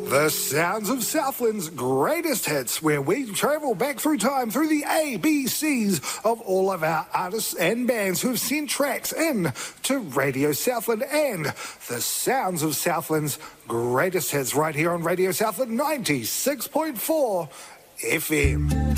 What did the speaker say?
The sounds of Southland's greatest hits, where we travel back through time through the ABCs of all of our artists and bands who have sent tracks in to Radio Southland, and the sounds of Southland's greatest hits right here on Radio Southland 96.4 FM.